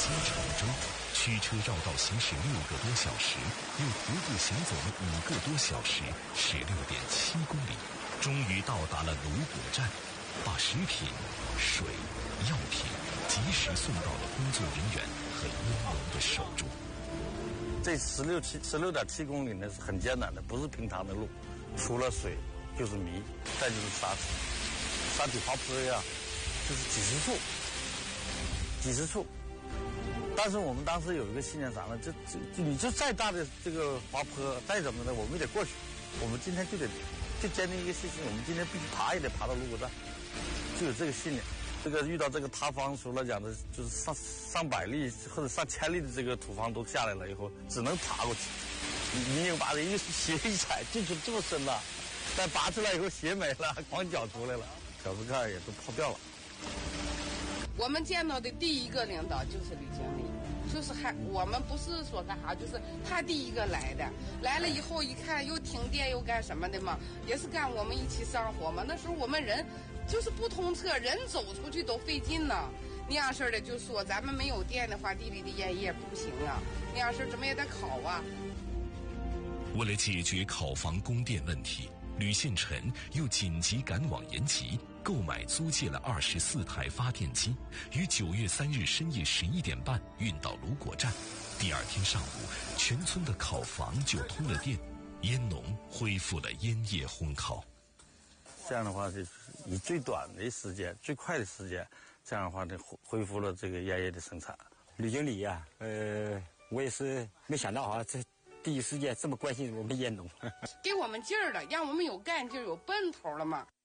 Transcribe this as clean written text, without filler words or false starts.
新常州，驱车绕道行驶6个多小时，又徒步行走了5个多小时，16.7公里，终于到达了鲁果站，把食品、水、药品及时送到了工作人员和烟农的手中。 这16.7公里呢是很艰难的，不是平常的路，除了水就是泥，再就是沙体滑坡呀，就是几十处。但是我们当时有一个信念啥呢？你就再大的这个滑坡，再怎么的，我们也得过去。我们今天就坚定一个信心，我们今天必须爬也得爬到鲁果站，就有这个信念。这个遇到这个塌方，除了讲的就是上百粒或者上千粒的这个土方都下来了以后，只能爬过去。你把人鞋一踩进去这么深了，但拔出来以后鞋没了，光脚出来了，脚趾盖也都泡掉了。 我们见到的第一个领导就是吕经理，就是我们不是说干啥，就是他第一个来的，来了以后一看又停电又干什么的嘛，也是干我们一起上火嘛。那时候我们人就是不通车，人走出去都费劲呢。那样式的就说咱们没有电的话，地里的烟叶不行啊，那样式怎么也得烤啊。 为了解决烤房供电问题，吕宪臣又紧急赶往延吉，购买租借了24台发电机，于9月3日深夜11点半运到鲁果站。第二天上午，全村的烤房就通了电，烟农恢复了烟叶烘烤。 这样的话，就是以最短的时间、最快的时间，这样的话呢，恢复了这个烟叶的生产。 吕经理呀，我也是没想到啊，这第一时间这么关心我们烟农， 给我们劲儿了，让我们有干劲儿、有奔头了嘛。